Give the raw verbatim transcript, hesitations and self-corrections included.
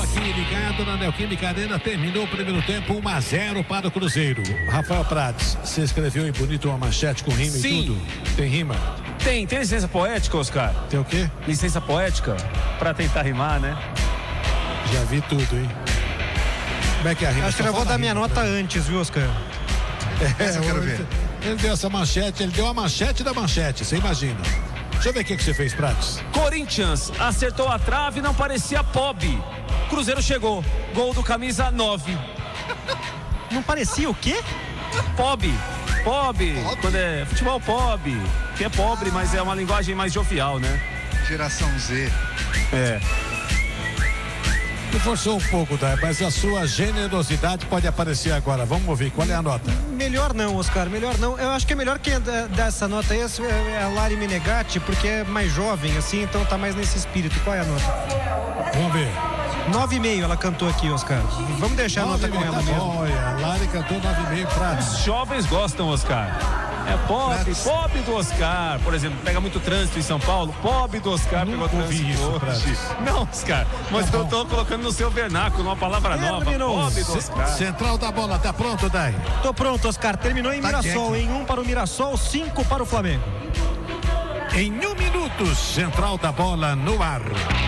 Você ligado na Neoquímica Arena, terminou o primeiro tempo, um a zero para o Cruzeiro. Rafael Prats, você escreveu em bonito uma manchete com rima Sim. e tudo? Tem rima? Tem, tem licença poética, Oscar? Tem o quê? Licença poética? Pra tentar rimar, né? Já vi tudo, hein? Como é que é a rima? Acho que Só eu vou fala dar minha rima, nota né? antes, viu, Oscar? É, Essa eu quero ver. Ele deu essa manchete, ele deu a manchete da manchete, você imagina. Deixa eu ver o que, que você fez, Prats. Corinthians acertou a trave e não parecia pobre. Cruzeiro chegou. Gol do camisa nove. Não parecia o quê? Pobre. Pobre. Quando é futebol pobre. Que é pobre, mas é uma linguagem mais jovial, né? Geração Z. É. Você forçou um pouco, tá? Mas a sua generosidade pode aparecer agora. Vamos ouvir. Qual é a nota? Melhor não, Oscar, melhor não. Eu acho que é melhor quem dá essa nota aí é a Lari Menegatti, porque é mais jovem, assim, então tá mais nesse espírito. Qual é a nota? Vamos ver. nove e meio ela cantou aqui, Oscar. Vamos deixar a nota com ela mesmo. Olha, a Lari cantou nove e meio, Prats. Os jovens gostam, Oscar. É pobre, pobre do Oscar. Por exemplo, pega muito trânsito em São Paulo. Pobre do Oscar pegou trânsito ouvi isso, hoje. Prats. Não, Oscar, mas Tá eu bom. tô colocando no seu vernáculo uma palavra nova. Terminou. Pobre do Oscar. Central da bola, tá pronto, Dai? Tô pronto, Oscar. Terminou em Tá Mirassol, quieto. em um para o Mirassol, cinco para o Flamengo. Em um minuto, Central da bola no ar.